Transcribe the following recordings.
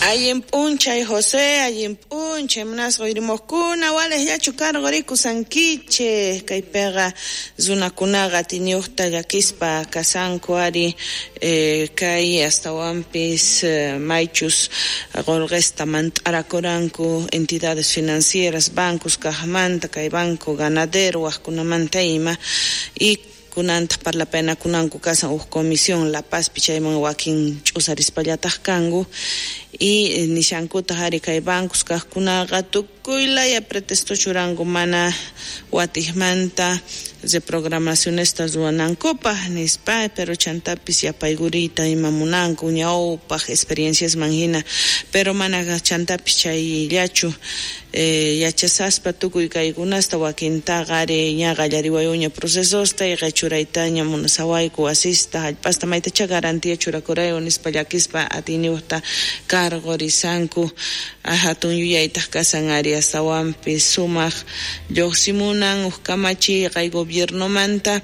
Ayimpuncha José, ayimpuncha, mnas goirimoscuna, wales ya chucar goriku sanquiche, kaipega zunakunaga tiniuhta yakispa kasanku ari, kai hasta wampis maichus golgesta mantarakoranku entidades financieras, bancos, kahmanta, kai banco ganadero, waskunamanta ima, y kunanta par la pena kunanku kasan comisión La Paz pichayman wakin ch'usarispallataq kangu y nishankuta hari kay bancos kaqkunaqa tukuylaya pretexto churangu mana watijmanta reprogramacionestas ruanankupaq nispa pero chantapis yapaygurita imamunanku ñawpaq experiencias manhina pero mana chantapis chayllachu yachasaspa tukuy kaykunasta wakintaqa ari ña qallariwayuña procesosta y qechuraytaña munasawayku asista hallp'asta maytacha garantía churakurayku nispa llakispa atiniuhta cargo risanku hatun yuyaytaq kasan ari astawanpis sumaq lluqsimunan kamachi qay gobiernomanta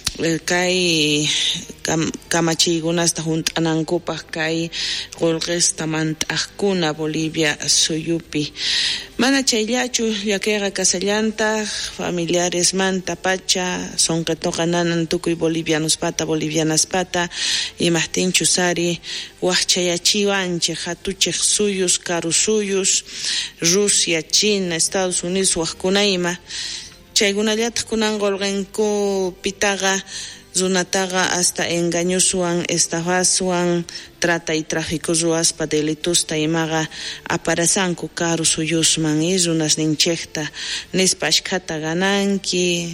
kay kamachiykunasta hunt'anankupaq kay qulqista mant'aqkuna Bolivia suyupi mana chayllachu llakayqa kasallantaq familiares manta pacha sonqetoqa nanan tukuy bolivianospata bolivianaspata imaqtinchu sari waqchayachiwanchik hatuchik suyus karu suyus Rusia, China, Estados Unidos waqkunayma chaykunallataq kunan qolqinku pitaqa runataqa hasta engañoswan estafaswan trata y tráfico ruaspa delitusta imaqa aparasanku karu suyusman y runas ninchekta nispa ashkhata gananki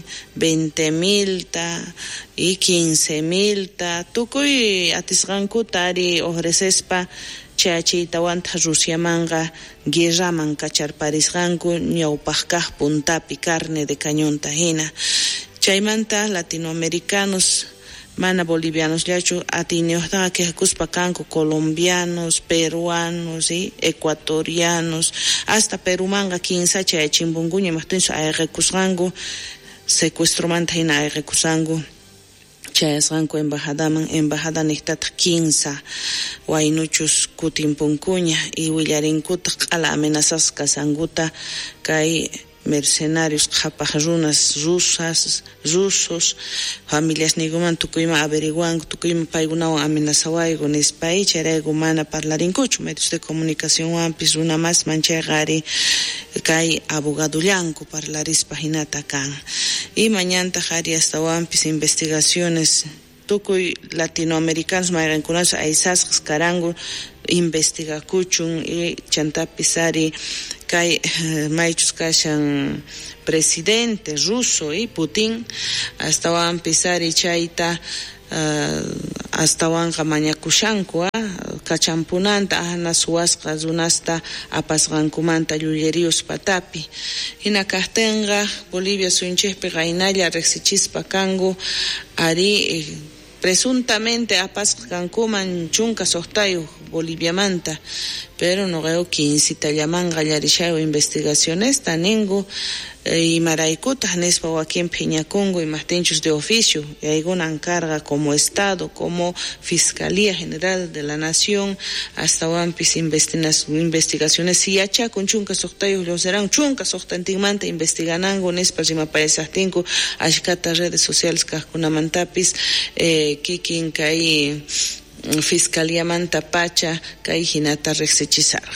20,000 y 15,000 tukuy atisqankuta ari ofrecespa chayachiytawanta Rusiamanqa guerraman kacharparisqanku ñawpaq kaq puntapi carne de cañonta hina chaymanta latinoamericanos mana bolivianos llachu atiniuhtaqa kihakuspa kanku colombianos, peruanos y ecuatorianos hasta Perumanga kinsa chayachimpunkuña imaqtinchu ayqikusqanku secuestromanta hina ayqikusqanku chayasqanku embajada niqtataq 15 waynuchus kutimpunkuña y willarinkutaq q'ala amenazas kasankuta kay mercenarios qhapaq runas rusos familias niguman tukuyma averiguanku tukuyma paykunawan amenazawayku nispay chayrayku mana parlarinkuchu medios de comunicación wampis runa mas manchayqa ari kay abogadullanku parlarispa hinata kan y mañantaq ari hasta wampis investigaciones tukuy latinoamericanos mayqankunapas aysasqas karanku investigakuchun y chantapis ari kay maychus kashan presidente ruso y Putin astawan pisari chayta astawanqa mañakushanku kachampunanta ahna suwasqa runasta apasqankumanta llullerius patapi hina kaqtinqa Bolivia suyunchikpi qaynalla riqsichispa kanku ari presuntamente apasqankuman chunka suqtayuq Boliviamanta pero no creo que incita llaman gallarishayo investigaciones taningu y maraikutas nespa Joaquín Peñacongo y mastinchos de oficio y alguna encarga como Estado como Fiscalía General de la Nación hasta wampis investigaciones si acha con chunka soqtayuq los serán chunka soqtantigmanta investiganango nespa rimapayasaqtinku ashkata redes sociales kaqkunamantapis kikin kay Fiscalía Manta Pacha, Hinata Rexechisarga.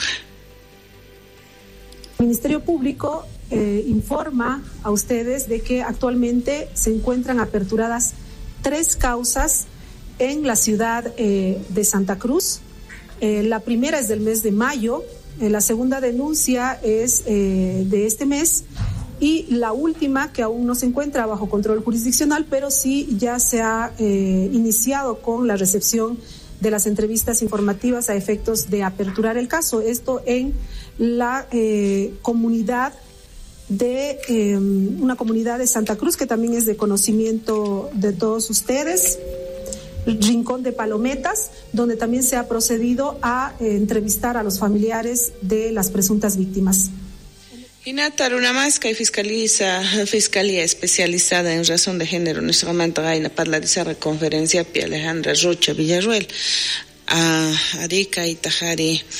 El Ministerio Público informa a ustedes de que actualmente se encuentran aperturadas 3 causas en la ciudad de Santa Cruz. La primera es del mes de mayo, la segunda denuncia es de este mes y la última que aún no se encuentra bajo control jurisdiccional, pero sí ya se ha iniciado con la recepción de las entrevistas informativas a efectos de aperturar el caso. Esto en la comunidad de una comunidad de Santa Cruz que también es de conocimiento de todos ustedes, Rincón de Palometas, donde también se ha procedido a entrevistar a los familiares de las presuntas víctimas. Hinata Runamasca y Fiscalía Especializada en Razón de Género, nuestra mantagaina para la conferencia Pia Alejandra Rocha Villarruel, a Arica y Tajari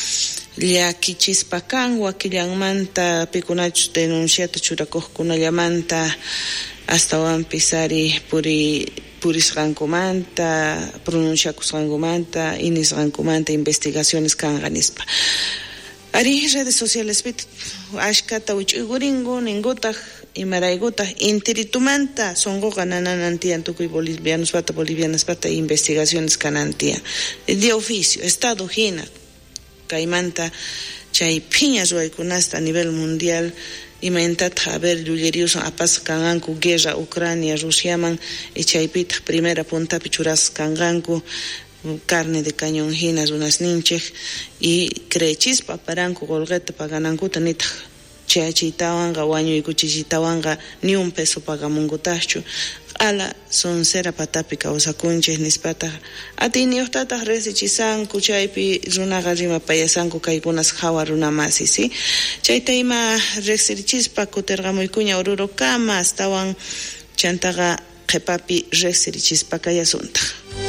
llakichispa kan wakillanmanta pikunachus denunciata churakuqkunallamanta astawan pisari purisqankumanta pronunciakusqankumanta inisqankumanta investigaciones kanqa nispa ari redes sociales pit ashkata uch'uringu ningutaq imaraygutaq intiritumanta sonqoqa nananantiyan tukuy bolivianaspata investigaciones kanantiyan de oficio estado hina kaymanta chay phiña ruwaykunasta a nivel mundial imayntataq haber llulleriusun apasqanqanku guerra Ucrania Rusiaman chaypitaq primera puntapi churasqanqanku carne de cañón hina runasninchik y creychispa paranku golgueta paganankuta nitaq chaychitawanqa wañuykuchishitawanqa ni un peso pagamunkutaqchu ala soncera patapi kawsakunchik nispata atiniyuqtataq resichisanku chaypi runaqa rimapayasanku kaykunas hawa runamasi si chayta ima riqsirichispa kutirqamuykuña Orurokama astawan chantaqa qhipapi riqsirichispa kayasuntaq.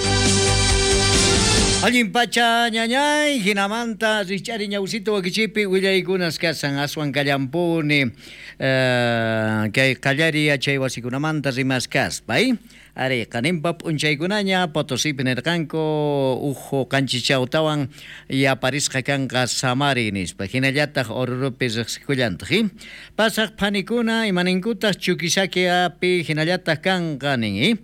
Allin pacha ñañay hinamanta richari ñawsito wakichipi willaykunas kasan aswan kallampuni kay qallari yachay wasikunamanta rimaskaspa ari qanimpa p'unchaykunaña Potosipi nirqanku uhu kanchichawtawan yaparisqa kanqa Samari nispa hinallataq Orurupi riqsikullantaq pasaq phanikuna imaninkutaq Chuquisaquiapi hinallataq kanqa nin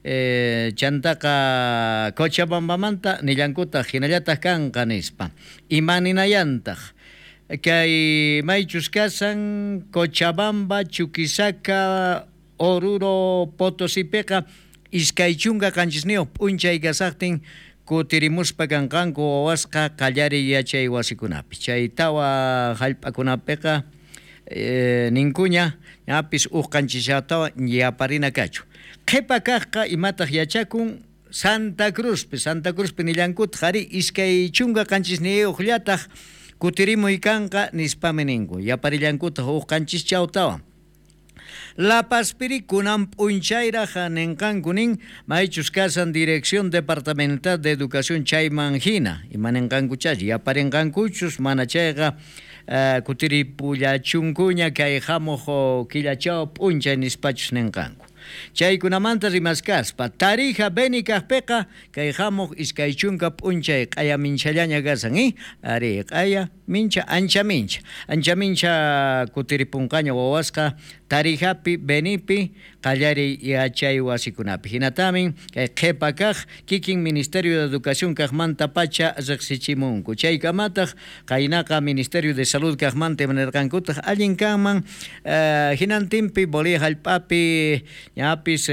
chantaqa Cochabambamanta nillankutaq hinallataq kanqa nispa imaninayantaq kay maychus kasan Cochabamba Chuquisaca Oruro Potosipiqa iskaychunqa qanchisniyoq p'unchay kasaqtin kutirimuspa kanqanku wawasqa qallari yachay wasikunapi chay tawa hallp'akunapiqa ninkuña ñapis uqanchishatawa yaparina kachu qhipa kaqqa imataq yachakun Santa Cruzpi nillankutaq ari iskaychunqa qanchisniyuqllataq kutirimuy kanqa nispami ninku yaparillankutaq uqanchischawtawan La Pazpiri kunan p'unchayraqa ninqankunin maychus kasan Dirección Departamental de Educación chayman hina imaninqankuchari yaparinqankuchus mana chayqa kutiripulachunkuña kay hamuq killachaw p'unchay nispachus ninqanku chaykunamanta rimaskaspa tarija beni kaqpiqa kay hamuq iskaychunqa p'unchay q'aya minchallaña kasan ari q'aya mincha ancha mincha kutiripunqaña wawasqa tarijapi benipi qallari yachay wasikunapi hinatamin kay qhipa kaq kikin Ministerio de Educación kaqmanta pacha riqsichimunku chaykamataq qaynaqa Ministerio de Salud kaqmanta imanirqankutaq allin kanman hinantinpi Bolivia hallp'api ñapis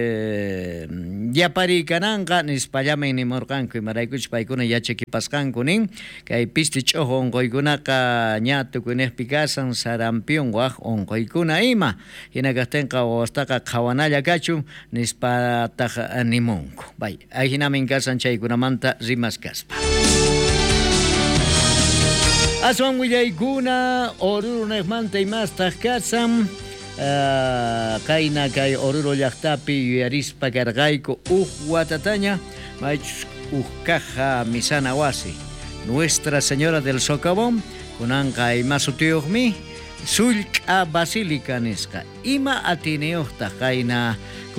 yaparikananqa nispallamin nimurqanku imaraykuchus paykuna yachakipasqanku nin kay pisti ch'uq unquykunaqa ña tukunejpi kasan sarampion waq unquykuna ima hina kaqtinqa wawastaqa qhawanalla kachun nispataq nimunku bay hinamin kasan chaykunamanta rimaskaspa aswan willaykuna Oruro niqmanta imastaq kasan kayna kay Oruro llaqtapi yuyarispa karqayku watataña maychus caja misana wasi Nuestra Señora del Socavón kunanqa imasutiyuqmi Sullk'a Basílica nisqa ima atiniyuqtaq kayna